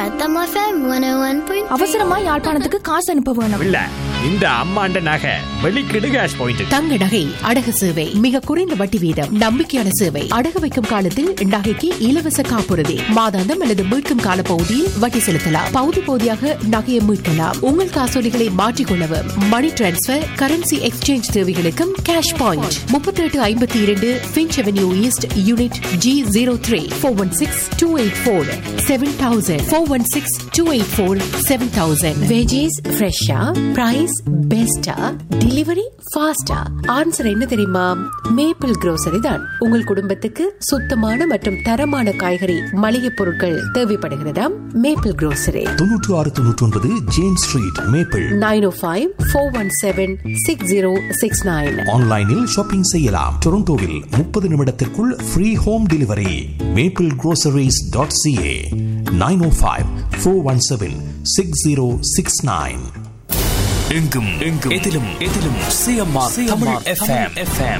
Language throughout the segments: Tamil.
Tamil FM 101.3. அவசரமா யாழ்ப்பாணத்துக்கு காசு அனுப்ப வேணும். இல்ல இந்த அம்மாண்ட நகை வெளிக்கிடு கேஷ் பாயிண்ட். தங்க நகை அடகு சேவை மிக குறைந்த வட்டி வீதம் நம்பிக்கையான சேவை. அடகு வைக்கும் காலத்தில் நகைக்கு இலவச காப்புறுதி மாதாந்தம் அல்லது மீட்கும் கால பகுதியில் வட்டி செலுத்தலாம். பகுதி பகுதியாக நகையை மீட்கலாம். உங்கள் காசோலைகளை மாற்றிக்கொள்ளவும் மணி டிரான்ஸ்பர் கரன்சி எக்ஸ்சேஞ்ச் தேவைகளுக்கும் cash point 3852 Finch Avenue East Unit G03 416-284-7000 416-284-7000. Veggies ஃப்ரெஷ்ஷா பிரைஸ் பெஸ்டா டெலிவரி ஃபாஸ்டா ஆன்சர் என்ன தெரியுமா? மேப்பிள் grocery தான். உங்கள் குடும்பத்துக்கு சுத்தமான மற்றும் தரமான காய்கறி மளிகை பொருட்கள் தேவைப்படுகிறதா? Maple grocery 9699 James street maple 905-417-6069. ஆன்லைனில் ஷாப்பிங் செய்யலாம். டொரண்டோவில் 30 நிமிடத்திற்குள் ஃப்ரீ ஹோம் டெலிவரி. maplegroceries.ca 905-417-6069. எங்கும் எதிலும் சிஎம்ஆர் தமிழ் FM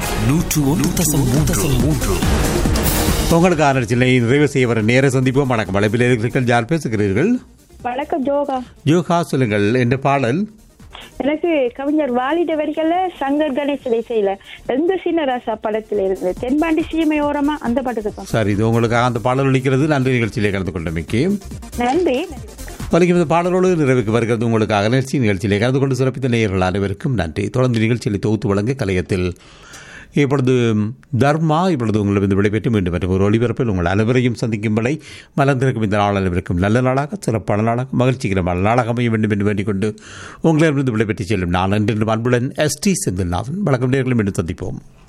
101.3. உங்களுக்கான சிலை நிறைவு செய்ய வர நேர சந்திப்போம். வணக்கம். அழைப்பில் இருக்கிறீர்கள். யார் பேசுகிறீர்கள்? வணக்கம் ஜோகா. ஜோகா சொல்லுங்கள். என்ற பாடல் எனக்கு கவிஞர் வாலிட வரிகள்ல சங்கர் கணேஷ் இசையில எங்க சீனராசா படத்துல இருந்து தென்பாண்டி சீமையோரமா அந்த பாட்டுக்கு தான். சரி, இது உங்களுக்காக அந்த பாடல் ஒலிக்கிறது. நன்றி. நிகழ்ச்சியிலே கலந்து கொண்டமைக்கு நன்றி. வலிக்கும் இந்த பாடலோடு நிறைவுக்கு வருகிறது உங்களுக்காக நிகழ்ச்சியிலே கலந்து கொண்டு சிறப்பித்த நேயர்கள் அனைவருக்கும் நன்றி. தொடர்ந்து நிகழ்ச்சிகளை தொகுத்து வழங்க கலையத்தில் இப்பொழுது தர்மா உங்களிடம் விடைபெற்று மீண்டும் மற்றும் ஒரு ஒளிபரப்பில் உங்கள் அனைவரையும் சந்திக்கும் வரை மலர்ந்திருக்கும் இந்த நாள் அனைவருக்கும் நல்ல நாளாக சிறப்பான நாளாக மகிழ்ச்சிகரமான நாளாக அமைய வேண்டும் என்று வேண்டிக் கொண்டு உங்களிடமிருந்து விடைபெற்று செல்லும் நான் என்று அன்புடன் ST செந்தில்நாதன். வணக்கம் நேயர்களை மீண்டும் சந்திப்போம்.